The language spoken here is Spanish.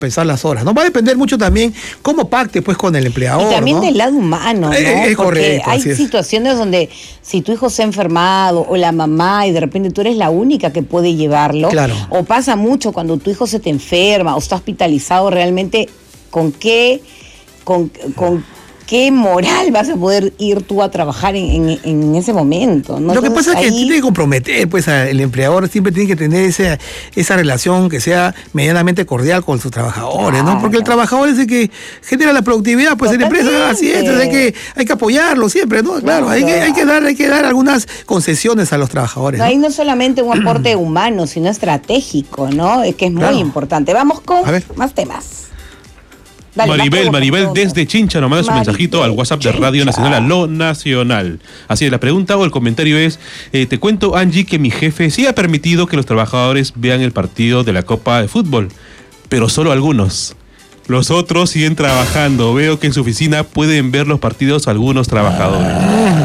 pensar las horas, ¿no? Va a depender mucho también cómo pacte pues con el empleador, y también, ¿no?, del lado humano, ¿no? Es porque correcto, hay situaciones donde si tu hijo se ha enfermado o la mamá y de repente tú eres la única que puede llevarlo, claro, o pasa mucho cuando tu hijo se te enferma o está hospitalizado, realmente con qué moral vas a poder ir tú a trabajar en ese momento, ¿no? Lo que Entonces, pasa es que tiene que comprometer, pues el empleador siempre tiene que tener esa relación que sea medianamente cordial con sus trabajadores, claro, ¿no? Porque el trabajador es el que genera la productividad, pues en la empresa, así es, entonces hay que apoyarlo siempre, ¿no? Claro, hay que dar algunas concesiones a los trabajadores. No, ahí no solamente un aporte humano, sino estratégico, ¿no? Que es muy importante. Vamos con más temas. Dale, Maribel desde Chincha nos manda su mensajito al WhatsApp de Radio Nacional, a Lo Nacional. Así es, la pregunta o el comentario es, te cuento, Angie, que mi jefe sí ha permitido que los trabajadores vean el partido de la Copa de Fútbol, pero solo algunos. Los otros siguen trabajando. Veo que en su oficina pueden ver los partidos algunos trabajadores.